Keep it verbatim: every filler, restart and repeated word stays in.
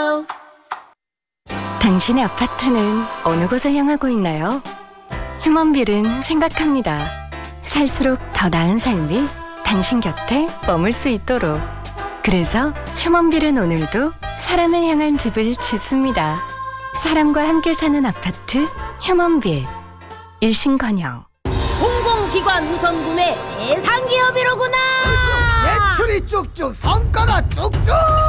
go. 당신의 아파트는 어느 곳을 향하고 있나요? 휴먼빌은 생각합니다. 살수록 더 나은 삶이 당신 곁에 머물 수 있도록. 그래서 휴먼빌은 오늘도 사람을 향한 집을 짓습니다. 사람과 함께 사는 아파트 휴먼빌. 일신건영. 공공기관 우선 구매 대상 기업이로구나. 매출이 쭉쭉, 성과가 쭉쭉.